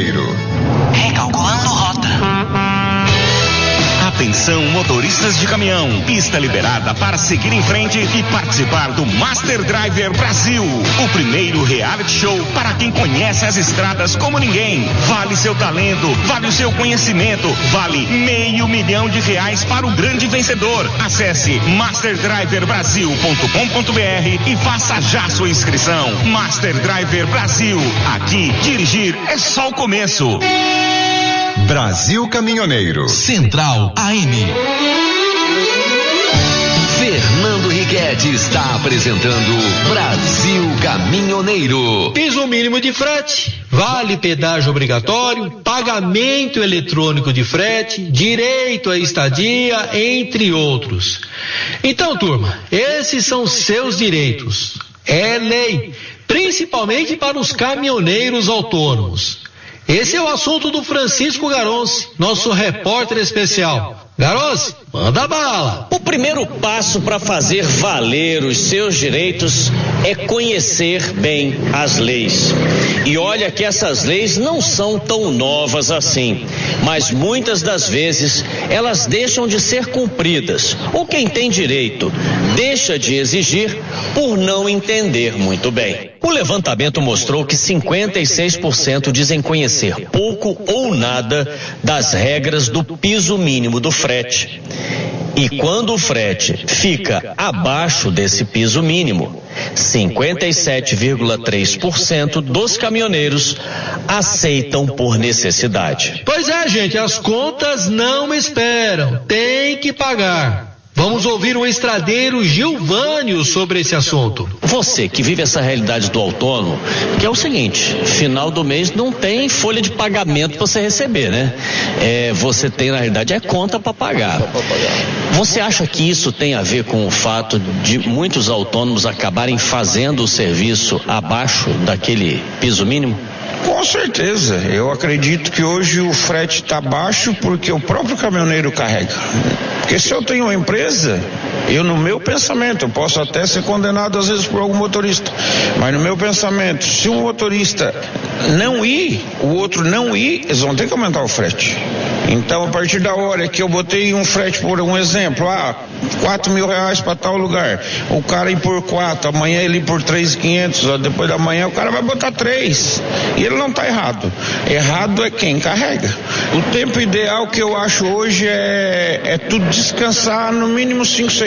Caminhoneiro. Recalculando rota. Atenção, motoristas de caminhão, pista liberada para seguir em frente e participar do Master Driver Brasil, o primeiro reality show para quem conhece as estradas como ninguém. Vale seu talento, vale o seu conhecimento, vale R$500 mil para o grande vencedor. Acesse masterdriverbrasil.com.br e faça já sua inscrição. Master Driver Brasil, aqui dirigir é só o começo. Brasil Caminhoneiro. Central AM. Fernando Riquetti está apresentando Brasil Caminhoneiro. Piso mínimo de frete, vale pedágio obrigatório, pagamento eletrônico de frete, direito à estadia, entre outros. Então, turma, esses são seus direitos. É lei, principalmente para os caminhoneiros autônomos. Esse é o assunto do Francisco Garonce, nosso repórter especial. Garonce, manda bala. O primeiro passo para fazer valer os seus direitos é conhecer bem as leis. E olha que essas leis não são tão novas assim, mas muitas das vezes elas deixam de ser cumpridas, ou quem tem direito deixa de exigir por não entender muito bem. O levantamento mostrou que 56% dizem conhecer pouco ou nada das regras do piso mínimo do frete. E quando o frete fica abaixo desse piso mínimo, 57,3% dos caminhoneiros aceitam por necessidade. Pois é, gente, as contas não esperam, tem que pagar. Vamos ouvir o estradeiro Gilvânio sobre esse assunto. Você que vive essa realidade do autônomo, que é o seguinte, final do mês não tem folha de pagamento para você receber, né? Você tem, na realidade, conta para pagar. Você acha que isso tem a ver com o fato de muitos autônomos acabarem fazendo o serviço abaixo daquele piso mínimo? Com certeza, eu acredito que hoje o frete está baixo porque o próprio caminhoneiro carrega. Porque se eu tenho uma empresa, no meu pensamento, eu posso até ser condenado às vezes por algum motorista, mas no meu pensamento, se um motorista não ir, o outro não ir, eles vão ter que aumentar o frete. Então, a partir da hora que eu botei um frete, por um exemplo, R$4.000 para tal lugar, o cara ir por 4, amanhã ele ir por 3.500, depois da manhã o cara vai botar 3, e ele não está errado. Errado é quem carrega. O tempo ideal que eu acho hoje é tudo descansar no mínimo 5, 6